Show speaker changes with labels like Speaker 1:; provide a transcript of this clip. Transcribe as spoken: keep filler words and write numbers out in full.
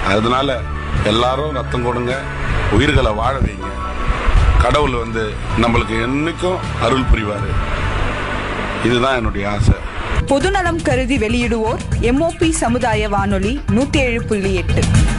Speaker 1: அதனால எல்லாரும் ரத்தம் கொடுங்க, உயிர்களை வாழ வைங்க. கடவுள் வந்து நம்மளுக்கு என்னைக்கும் அருள் புரிவாரு. இதுதான் என்னுடைய ஆசை.
Speaker 2: பொதுநலம் கருதி வெளியிடுவோர் எம்ஓபி சமுதாய வானொலி நூத்தி ஏழு புள்ளி எட்டு.